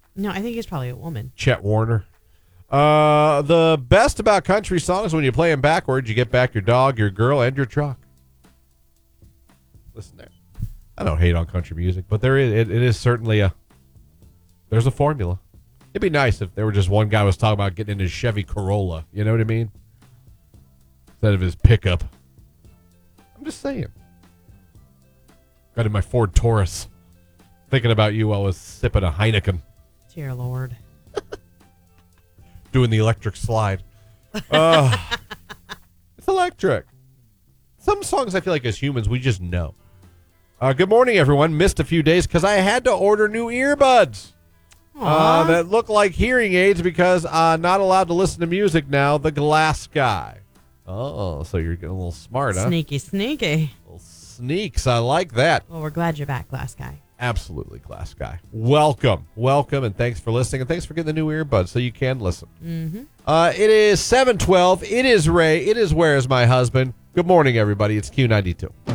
No, I think he's probably a woman. Chet Warner. The best about country songs when you play them backwards, you get back your dog, your girl, and your truck. Listen there. I don't hate on country music, but it is certainly there's a formula. It'd be nice if there were just one guy who was talking about getting in his Chevy Corolla. You know what I mean? Instead of his pickup. I'm just saying. Got in my Ford Taurus. Thinking about you while I was sipping a Heineken. Dear Lord. Doing the electric slide. It's electric. Some songs I feel like as humans we just know. Good morning, everyone. Missed a few days because I had to order new earbuds that look like hearing aids because not allowed to listen to music now. The Glass Guy. Oh, so you're getting a little smart, huh? Sneaky. Little sneaks. I like that. Well, we're glad you're back, Glass Guy. Absolutely, Glass Guy. Welcome, and thanks for listening, and thanks for getting the new earbuds so you can listen. Mm-hmm. It is 7:12. It is Ray. It is Where's My Husband. Good morning, everybody. It's Q92.